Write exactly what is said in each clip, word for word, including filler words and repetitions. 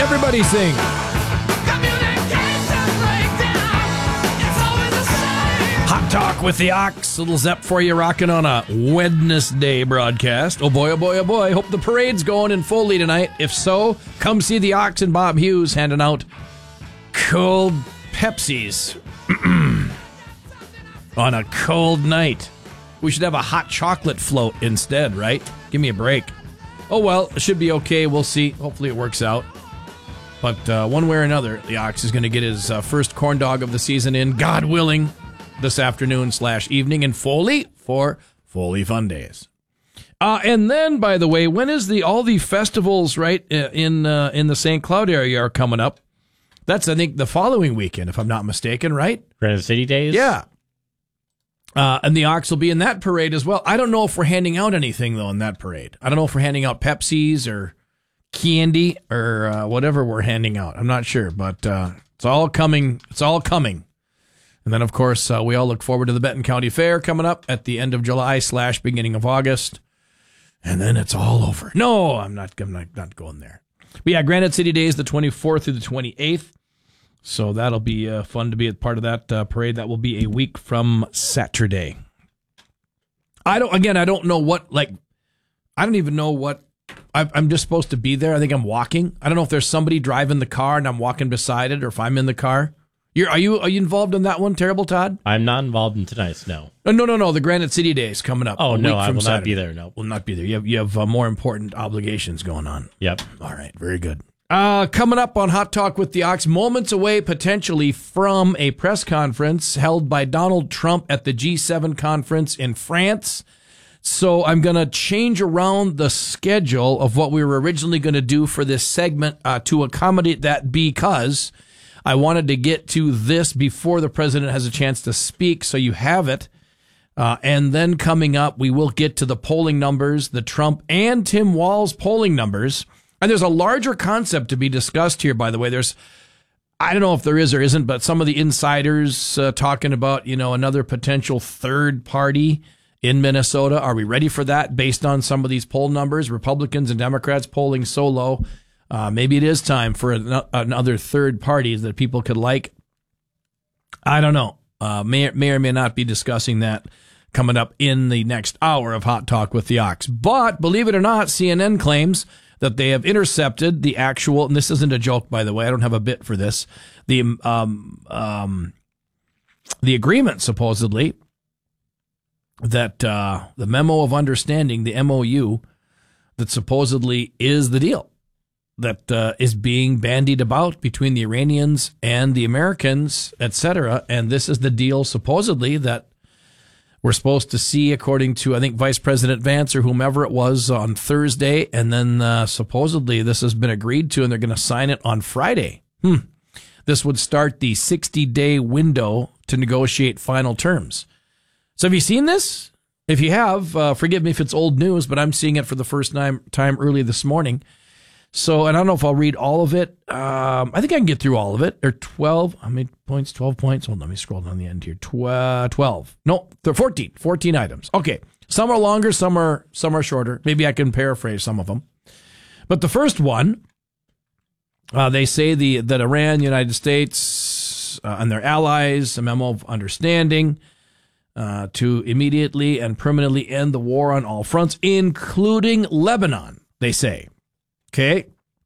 Everybody sing. Hot Talk with the Ox. Little Zep for you, rocking on a Wednesday broadcast. Oh boy, oh boy, oh boy. Hope the parade's going in Foley tonight. If so, come see the Ox and Bob Hughes handing out cold Pepsis on a cold night. We should have a hot chocolate float instead, right? Give me a break. Oh well, it should be okay. We'll see. Hopefully it works out. But uh, one way or another, the Ox is going to get his uh, first corn dog of the season in, God willing, this afternoon slash evening in Foley for Foley Fun Days. Uh, and then, by the way, when is the all the festivals right in uh, in the Saint Cloud area are coming up? That's I think the following weekend, if I'm not mistaken, right? Granite City Days. Yeah. Uh, and the Ox will be in that parade as well. I don't know if we're handing out anything though in that parade. I don't know if we're handing out Pepsis or candy or uh, whatever we're handing out. I'm not sure, but uh, it's all coming. It's all coming. And then, of course, uh, we all look forward to the Benton County Fair coming up at the end of July slash beginning of August. And then it's all over. No, I'm not, I'm not, not going there. But yeah, Granite City Days, the twenty-fourth through the twenty-eighth. So that'll be uh, fun to be a part of that uh, parade. That will be a week from Saturday. I don't, again, I don't know what, like, I don't even know what, I'm just supposed to be there. I think I'm walking. I don't know if there's somebody driving the car and I'm walking beside it or if I'm in the car. You're, are you are you involved in that one, Terrible Todd? I'm not involved in tonight's, no. Uh, no, no, no. The Granite City Days coming up. Oh, no, I will Saturday. not be there, no. Will not be there. You have, you have uh, more important obligations going on. Yep. All right, very good. Uh, coming up on Hot Talk with the Ox, moments away potentially from a press conference held by Donald Trump at the G seven conference in France. So I'm going to change around the schedule of what we were originally going to do for this segment uh, to accommodate that because I wanted to get to this before the president has a chance to speak, so you have it. Uh, and then coming up, we will get to the polling numbers, the Trump and Tim Walz polling numbers. And there's a larger concept to be discussed here, by the way. There's, I don't know if there is or isn't, but some of the insiders uh, talking about, you know, another potential third party in Minnesota. Are we ready for that based on some of these poll numbers? Republicans and Democrats polling so low. Uh, maybe it is time for an, another third party that people could like. I don't know. Uh, may, may or may not be discussing that coming up in the next hour of Hot Talk with the Ox. But believe it or not, C N N claims that they have intercepted the actual, and this isn't a joke, by the way, I don't have a bit for this, the um, um, the agreement, supposedly, that uh, the memo of understanding, the M O U, that supposedly is the deal that uh, is being bandied about between the Iranians and the Americans, et cetera. And this is the deal, supposedly, that we're supposed to see, according to, I think, Vice President Vance or whomever it was on Thursday. And then uh, supposedly this has been agreed to and they're going to sign it on Friday. Hmm. This would start the sixty-day window to negotiate final terms. So have you seen this? If you have, uh, forgive me if it's old news, but I'm seeing it for the first time, time early this morning. So, and I don't know if I'll read all of it. Um, I think I can get through all of it. There are twelve, how many points? twelve points. Hold on, let me scroll down the end here. twelve. No, they're fourteen. fourteen items. Okay. Some are longer, some are, some are shorter. Maybe I can paraphrase some of them. But the first one, uh, they say the that Iran, United States, uh, and their allies, a memo of understanding uh, to immediately and permanently end the war on all fronts, including Lebanon, they say. Okay.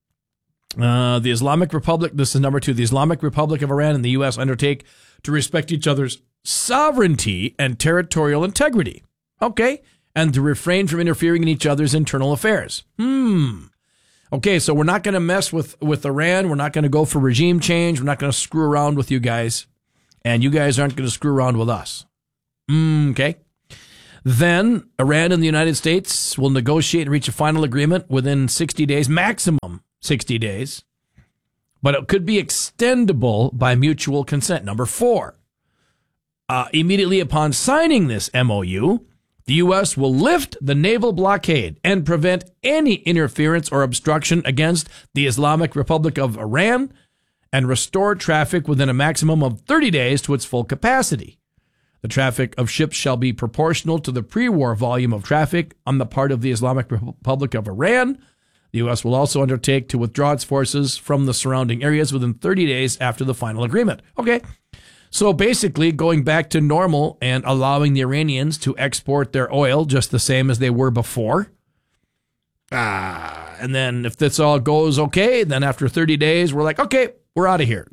Uh, the Islamic Republic, this is number two, the Islamic Republic of Iran and the U S undertake to respect each other's sovereignty and territorial integrity. Okay. And to refrain from interfering in each other's internal affairs. Hmm. Okay, so we're not going to mess with, with Iran. We're not going to go for regime change. We're not going to screw around with you guys. And you guys aren't going to screw around with us. Mm, okay. Then Iran and the United States will negotiate and reach a final agreement within sixty days, maximum sixty days, but it could be extendable by mutual consent. Number four, uh, immediately upon signing this M O U, the U S will lift the naval blockade and prevent any interference or obstruction against the Islamic Republic of Iran and restore traffic within a maximum of thirty days to its full capacity. The traffic of ships shall be proportional to the pre-war volume of traffic on the part of the Islamic Republic of Iran. The U S will also undertake to withdraw its forces from the surrounding areas within thirty days after the final agreement. Okay. So basically going back to normal and allowing the Iranians to export their oil just the same as they were before. Ah, and then if this all goes okay, then after thirty days, we're like, okay, we're out of here.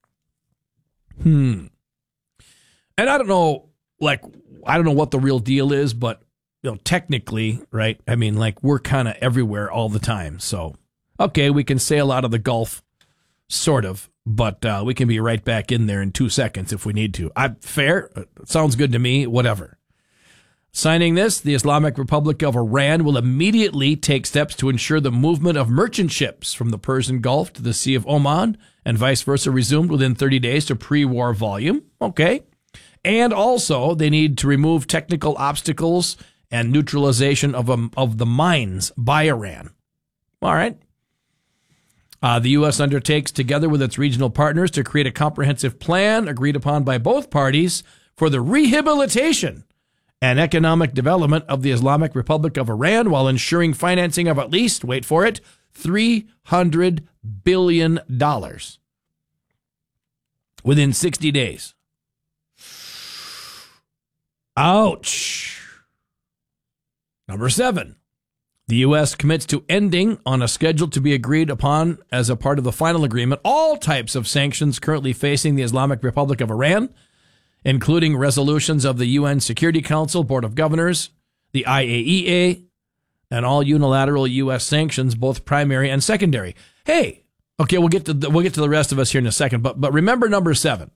Hmm. And I don't know, like, I don't know what the real deal is, but, you know, technically, right? I mean, like, we're kind of everywhere all the time. So, okay, we can sail out of the Gulf, sort of, but uh, we can be right back in there in two seconds if we need to. I, fair? Sounds good to me, whatever. Signing this, the Islamic Republic of Iran will immediately take steps to ensure the movement of merchant ships from the Persian Gulf to the Sea of Oman and vice versa resumed within thirty days to pre-war volume. Okay. And also, they need to remove technical obstacles and neutralization of, um, of the mines by Iran. All right. Uh, the U S undertakes, together with its regional partners, to create a comprehensive plan agreed upon by both parties for the rehabilitation and economic development of the Islamic Republic of Iran while ensuring financing of at least, wait for it, three hundred billion dollars within sixty days. Ouch. Number seven, the U S commits to ending on a schedule to be agreed upon as a part of the final agreement all types of sanctions currently facing the Islamic Republic of Iran, including resolutions of the U N Security Council, Board of Governors, the I A E A, and all unilateral U S sanctions, both primary and secondary. Hey, okay, we'll get to the, we'll get to the rest of us here in a second, but but remember number seven,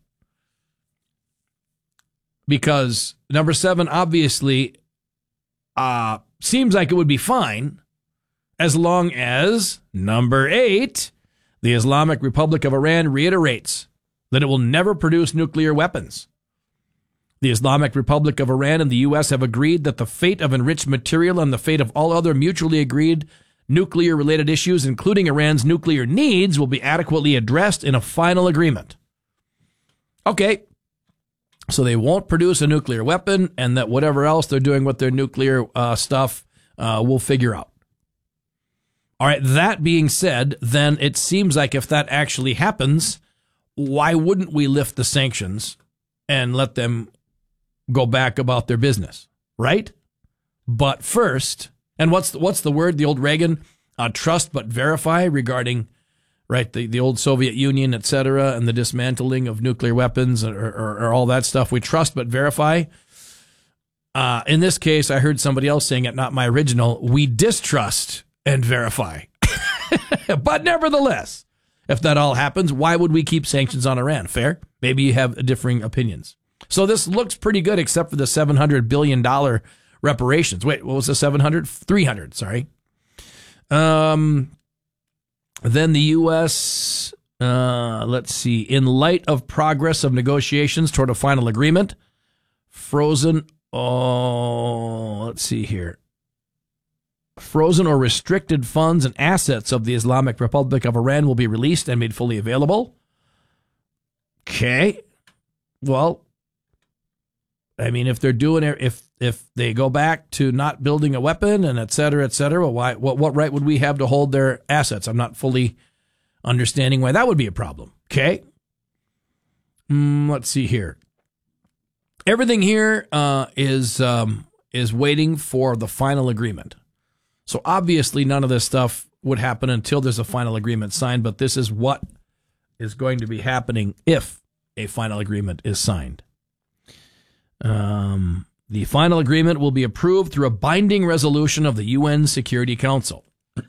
because number seven obviously uh, seems like it would be fine as long as number eight, the Islamic Republic of Iran reiterates that it will never produce nuclear weapons. The Islamic Republic of Iran and the U S have agreed that the fate of enriched material and the fate of all other mutually agreed nuclear-related issues, including Iran's nuclear needs, will be adequately addressed in a final agreement. Okay, so they won't produce a nuclear weapon, and that whatever else they're doing with their nuclear uh, stuff, uh, we'll figure out. All right, that being said, then it seems like if that actually happens, why wouldn't we lift the sanctions and let them go back about their business, right? But first, and what's the, what's the word, the old Reagan, uh, trust but verify regarding, right, the, the old Soviet Union, et cetera, and the dismantling of nuclear weapons or, or, or all that stuff. We trust but verify. Uh, in this case, I heard somebody else saying it, not my original. We distrust and verify. But nevertheless, if that all happens, why would we keep sanctions on Iran? Fair? Maybe you have differing opinions. So this looks pretty good, except for the seven hundred billion dollars reparations. Wait, what was the seven hundred? three hundred, sorry. Um, then the U S, uh, let's see, in light of progress of negotiations toward a final agreement, frozen, oh, let's see here. Frozen or restricted funds and assets of the Islamic Republic of Iran will be released and made fully available. Okay. Well, I mean, if they're doing it, if if they go back to not building a weapon and et cetera, et cetera, why, what, what right would we have to hold their assets? I'm not fully understanding why that would be a problem. Okay. Mm, let's see here. Everything here uh, is um, is waiting for the final agreement. So obviously none of this stuff would happen until there's a final agreement signed, but this is what is going to be happening if a final agreement is signed. Um, the final agreement will be approved through a binding resolution of the U N Security Council.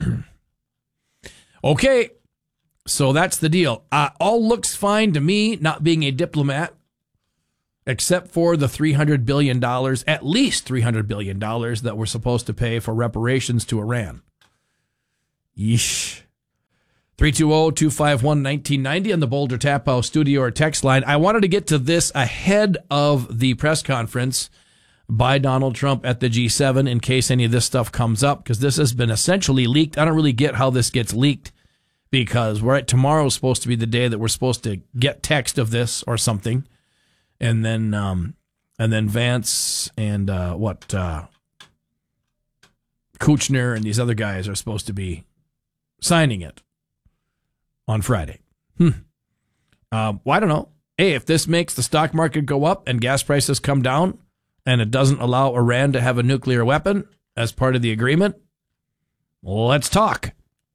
Okay, so that's the deal. Uh, all looks fine to me, not being a diplomat, except for the three hundred billion dollars, at least three hundred billion dollars that we're supposed to pay for reparations to Iran. Yeesh. three two zero, two five one, one nine nine zero on the Boulder Tap House studio or text line. I wanted to get to this ahead of the press conference by Donald Trump at the G seven in case any of this stuff comes up, because this has been essentially leaked. I don't really get how this gets leaked, because right, tomorrow's supposed to be the day that we're supposed to get text of this or something. And then um, and then Vance and uh, what, uh, Kuchner and these other guys are supposed to be signing it on Friday. Hmm. Uh, well, I don't know. Hey, if this makes the stock market go up and gas prices come down and it doesn't allow Iran to have a nuclear weapon as part of the agreement, let's talk.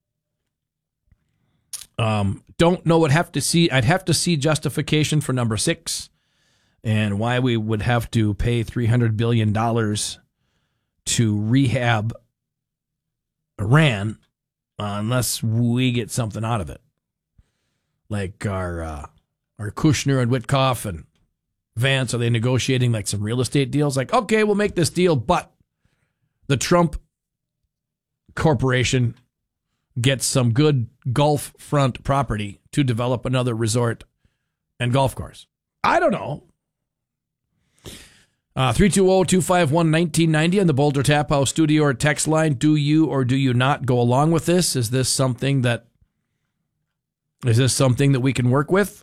Um, don't know what have to see. I'd have to see justification for number six and why we would have to pay three hundred billion dollars to rehab Iran uh, unless we get something out of it. Like our uh, our Kushner and Witkoff and Vance, are they negotiating like some real estate deals? Like, okay, we'll make this deal, but the Trump Corporation gets some good Gulf front property to develop another resort and golf course. I don't know. Uh, three two zero, two five one, one nine nine zero on the Boulder Tap House studio or text line. Do you or do you not go along with this? Is this something that is this something that we can work with?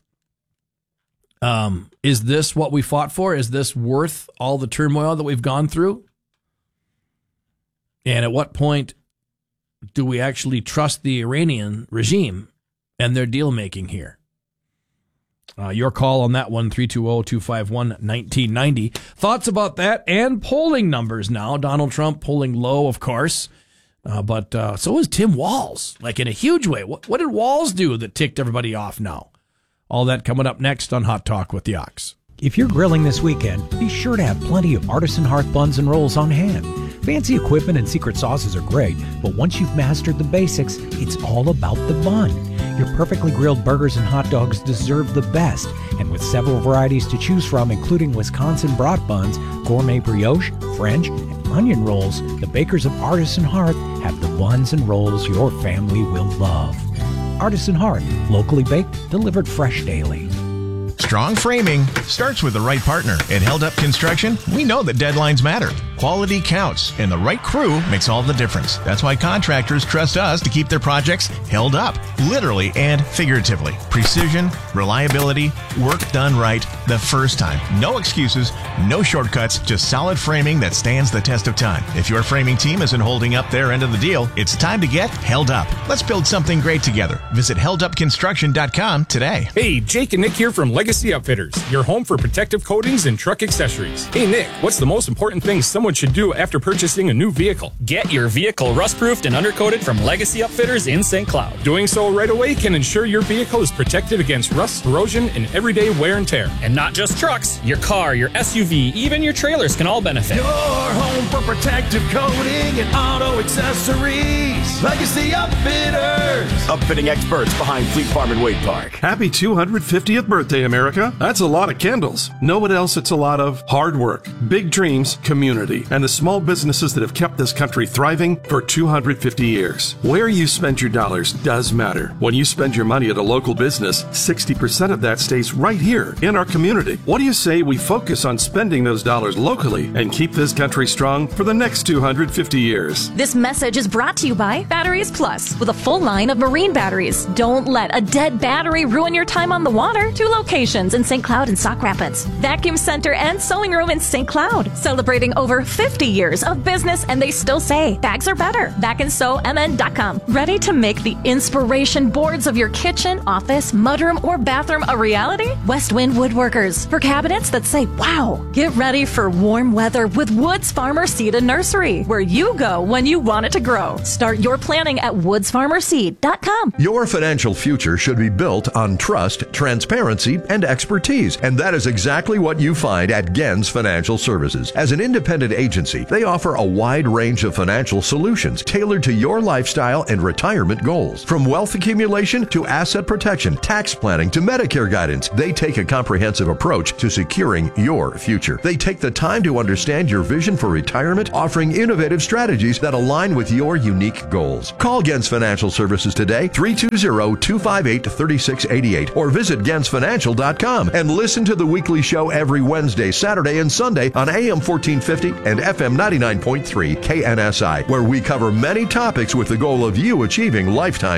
Um, is this what we fought for? Is this worth all the turmoil that we've gone through? And at what point do we actually trust the Iranian regime and their deal making here? Uh, your call on that one, three two zero, two five one, one nine nine zero. Thoughts about that and polling numbers now. Donald Trump polling low, of course, uh, but uh, so is Tim Walz, like in a huge way. What, what did Walz do that ticked everybody off now? All that coming up next on Hot Talk with the Ox. If you're grilling this weekend, be sure to have plenty of Artisan Hearth buns and rolls on hand. Fancy equipment and secret sauces are great, but once you've mastered the basics, it's all about the bun. Your perfectly grilled burgers and hot dogs deserve the best, and with several varieties to choose from, including Wisconsin brat buns, gourmet brioche, French, and onion rolls, the bakers of Artisan Hearth have the buns and rolls your family will love. Artisan Hearth, locally baked, delivered fresh daily. Strong framing starts with the right partner. At Held Up Construction, we know that deadlines matter. Quality counts, and the right crew makes all the difference. That's why contractors trust us to keep their projects held up, literally and figuratively. Precision, reliability, work done right the first time. No excuses, no shortcuts, just solid framing that stands the test of time. If your framing team isn't holding up their end of the deal, it's time to get held up. Let's build something great together. Visit held up construction dot com today. Hey, Jake and Nick here from Legacy Upfitters, your home for protective coatings and truck accessories. Hey Nick, what's the most important thing someone should do after purchasing a new vehicle? Get your vehicle rust-proofed and undercoated from Legacy Upfitters in Saint Cloud. Doing so right away can ensure your vehicle is protected against rust, corrosion, and everyday wear and tear. And not just trucks, your car, your S U V, even your trailers can all benefit. Your home for protective coating and auto accessories. Legacy Upfitters. Upfitting experts behind Fleet Farm and Wade Park. Happy two hundred fiftieth birthday, America. That's a lot of candles. Know what else it's a lot of? Hard work, big dreams, community, and the small businesses that have kept this country thriving for two hundred fifty years. Where you spend your dollars does matter. When you spend your money at a local business, sixty percent of that stays right here in our community. What do you say we focus on spending those dollars locally and keep this country strong for the next two hundred fifty years? This message is brought to you by Batteries Plus, with a full line of marine batteries. Don't let a dead battery ruin your time on the water. Two locations in Saint Cloud and Sauk Rapids. Vacuum Center and Sewing Room in Saint Cloud. Celebrating over fifty years of business, and they still say bags are better. Vac and Sew M N dot com. Ready to make the inspiration boards of your kitchen, office, mudroom, or bathroom a reality? Westwind Woodworkers. For cabinets that say wow. Get ready for warm weather with Woods Farmer Seed and Nursery, where you go when you want it to grow. Start your planning at woods farmer seed dot com. Your financial future should be built on trust, transparency, and expertise, and that is exactly what you find at Gens Financial Services. As an independent agency, they offer a wide range of financial solutions tailored to your lifestyle and retirement goals. From wealth accumulation to asset protection, tax planning to Medicare guidance, they take a comprehensive approach to securing your future. They take the time to understand your vision for retirement, offering innovative strategies that align with your unique goals. Call Gens Financial Services today, three two zero, two five eight, three six eight eight, or visit gens financial dot com and listen to the weekly show every Wednesday, Saturday, and Sunday on A M fourteen fifty and F M ninety-nine point three K N S I, where we cover many topics with the goal of you achieving lifetime income.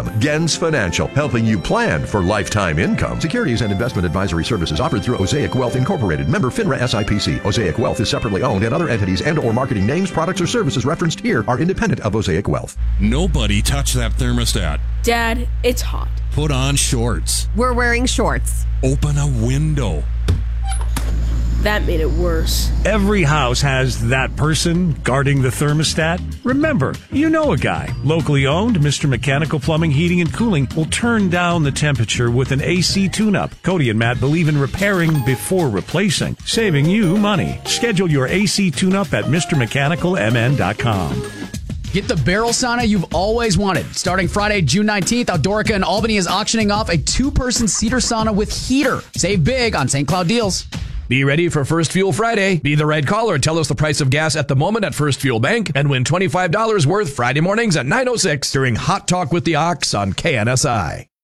Gens Financial, helping you plan for lifetime income. Securities and investment advisory services offered through Osaic Wealth Incorporated. Member FINRA S I P C. Osaic Wealth is separately owned, and other entities and or marketing names, products, or services referenced here are independent of Osaic Wealth. Nobody touch that thermostat. Dad, it's hot. Put on shorts. We're wearing shorts. Open a window. That made it worse. Every house has that person guarding the thermostat. Remember, you know a guy. Locally owned, Mister Mechanical Plumbing, Heating, and Cooling will turn down the temperature with an A C tune-up. Cody and Matt believe in repairing before replacing, saving you money. Schedule your A C tune-up at Mister Mechanical M N dot com. Get the barrel sauna you've always wanted. Starting Friday, June nineteenth, Outdoorica in Albany is auctioning off a two-person cedar sauna with heater. Save big on Saint Cloud deals. Be ready for First Fuel Friday. Be the right caller and tell us the price of gas at the moment at First Fuel Bank and win twenty-five dollars worth Friday mornings at nine oh six during Hot Talk with the Ox on K N S I.